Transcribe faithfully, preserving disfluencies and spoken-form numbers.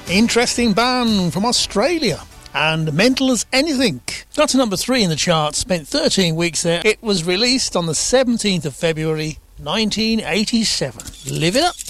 Interesting band from Australia. And Mental as Anything. Got to number three in the chart, spent thirteen weeks there. It was released on the seventeenth of February, nineteen eighty-seven. Live it up.